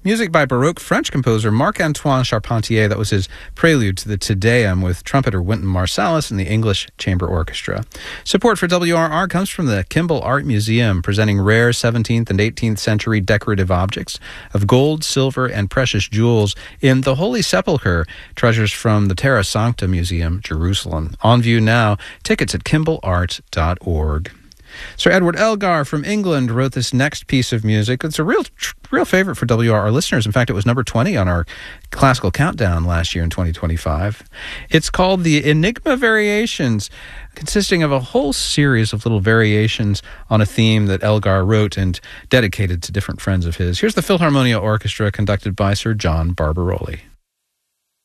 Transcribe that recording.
Music by Baroque French composer Marc-Antoine Charpentier. That was his prelude to the Te Deum with trumpeter Wynton Marsalis and the English Chamber Orchestra. Support for WRR comes from the Kimball Art Museum, presenting rare 17th and 18th century decorative objects of gold, silver, and precious jewels in the Holy Sepulchre, treasures from the Terra Sancta Museum, Jerusalem. On view now. Tickets at kimballart.org. Sir Edward Elgar from England wrote this next piece of music. It's a real favorite for WRR listeners. In fact, it was number 20 on our classical countdown last year in 2025. It's called the Enigma Variations, consisting of a whole series of little variations on a theme that Elgar wrote and dedicated to different friends of his. Here's the Philharmonia Orchestra conducted by Sir John Barbaroli.